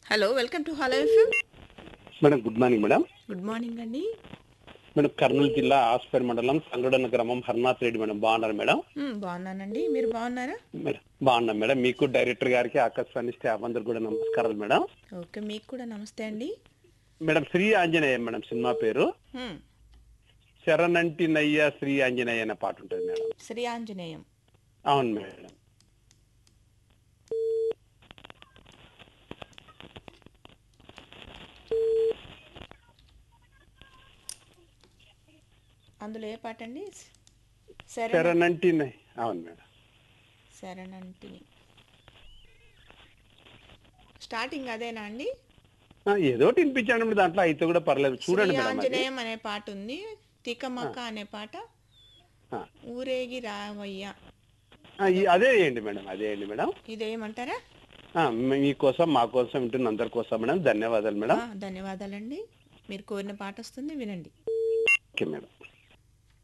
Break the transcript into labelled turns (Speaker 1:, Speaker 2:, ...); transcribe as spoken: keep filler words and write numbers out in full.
Speaker 1: Hello welcome to hello FM.
Speaker 2: Madam good morning madam.
Speaker 1: Good morning అండి.
Speaker 2: Madam Kurnool జిల్లా ఆస్పేర్ మండలం సంగడన్న గ్రామం హర్నాథ్ రెడ్డి మేడం బాగున్నారు మేడం.
Speaker 1: మ్, బాగున్నానండి, మీరు బాగున్నారా?
Speaker 2: మేడం బాగున్నాం మేడం. మీకు డైరెక్టర్ గారికి ఆకాశవాణి స్టాఫ్ అందరు కూడా నమస్కారాలు మేడం.
Speaker 1: ఓకే, మీకు కూడా నమస్తే అండి.
Speaker 2: Madam Shri Anjaneya madam cinema పేరు.
Speaker 1: మ్,
Speaker 2: శరణంటి నయ్య శ్రీ ఆంజనేయ అనే పాట ఉంటుంది మేడం.
Speaker 1: శ్రీ ఆంజనేయం.
Speaker 2: అవును మేడం.
Speaker 1: అందులో ఏ పాట అండి? శరణ
Speaker 2: శరణంటి నయ్య అవును మేడం.
Speaker 1: శరణంటి స్టార్టింగ్ అదేనా అండి?
Speaker 2: ఆ, ఏదో ఒకటి వినిపించండి మేడం, దాంట్లో అయితే కూడా పర్లేదు
Speaker 1: శ్రీ
Speaker 2: చూడండి మేడం. అది
Speaker 1: ఆంజనేయం అనే పాట ఉంది, తికమక అనే పాట,
Speaker 2: ఆ,
Speaker 1: ఊరేగి రావయ్య.
Speaker 2: ఆ, ఈ- అదే వేయండి మేడం, అదే వేయండి మేడం.
Speaker 1: ఇదేమంటారా?
Speaker 2: ఆ, మీకోసం మా కోసం వింటున్న అందరి కోసం మేడం. ధన్యవాదాలు మేడం.
Speaker 1: ఆ, ధన్యవాదాలండి. మీరు కోరిన పాట వస్తుంది, వినండి.
Speaker 2: Okay madam.